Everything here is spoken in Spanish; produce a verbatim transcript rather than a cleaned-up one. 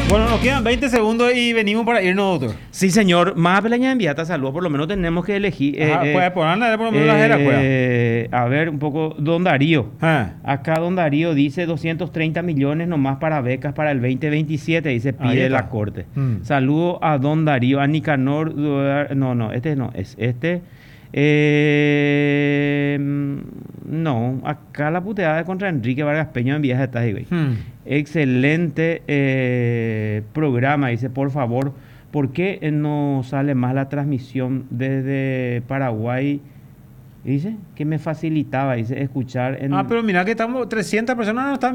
Bueno, nos quedan veinte segundos y venimos para irnos, doctor. Sí, señor. Más pelaña enviata salud. Por lo menos tenemos que elegir. Ajá, eh, pues, eh, por andar por lo menos la jera, pues. eh, a ver, un poco. Don Darío. Ah. Acá Don Darío dice doscientos treinta millones nomás para becas para el veinte veintisiete. Dice, Ahí pide está. la corte. Mm. Saludo a Don Darío. A Nicanor. Duar- No, no, este no. Es este. Eh, no, acá la puteada de contra Enrique Vargas Peña en Viaje de Taji, güey. Hmm. Excelente eh, programa. Dice, por favor, ¿por qué eh, no sale más la transmisión desde Paraguay? Dice que me facilitaba, dice, escuchar en... Ah, pero mira que estamos, trescientas personas no están